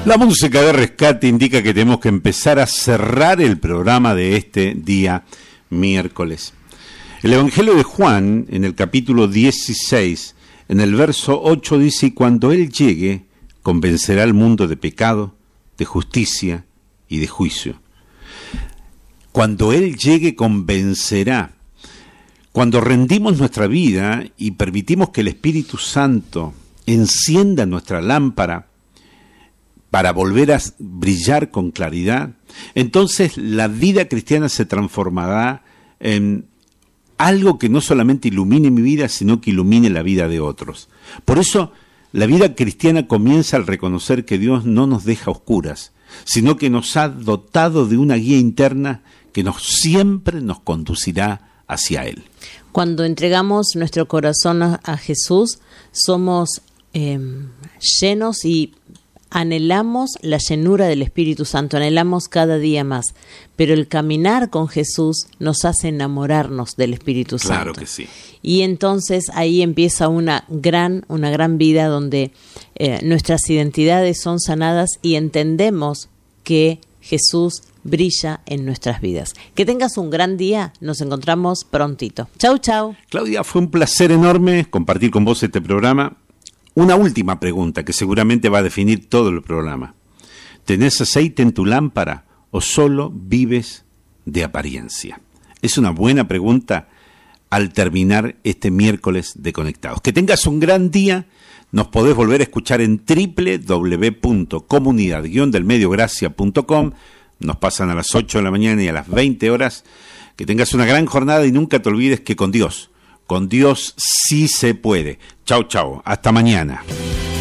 La música de rescate indica que tenemos que empezar a cerrar el programa de este día miércoles. El Evangelio de Juan, en el capítulo 16, en el verso 8 dice: y cuando Él llegue, convencerá al mundo de pecado, de justicia y de juicio. Cuando Él llegue, convencerá. Cuando rendimos nuestra vida y permitimos que el Espíritu Santo encienda nuestra lámpara para volver a brillar con claridad, entonces la vida cristiana se transformará en algo que no solamente ilumine mi vida, sino que ilumine la vida de otros. Por eso, la vida cristiana comienza al reconocer que Dios no nos deja a oscuras, sino que nos ha dotado de una guía interna que siempre nos conducirá hacia Él. Cuando entregamos nuestro corazón a Jesús, somos llenos y anhelamos la llenura del Espíritu Santo, anhelamos cada día más, pero el caminar con Jesús nos hace enamorarnos del Espíritu Santo. Claro que sí. Y entonces ahí empieza una gran vida donde nuestras identidades son sanadas y entendemos que Jesús brilla en nuestras vidas. Que tengas un gran día, nos encontramos prontito. Chau, chau. Claudia, fue un placer enorme compartir con vos este programa. Una última pregunta que seguramente va a definir todo el programa. ¿Tenés aceite en tu lámpara o solo vives de apariencia? Es una buena pregunta al terminar este miércoles de Conectados. Que tengas un gran día. Nos podés volver a escuchar en www.comunidad-delmediogracia.com. Nos pasan a las 8 de la mañana y a las 20 horas. Que tengas una gran jornada y nunca te olvides que con Dios sí se puede. Chau, chau. Hasta mañana.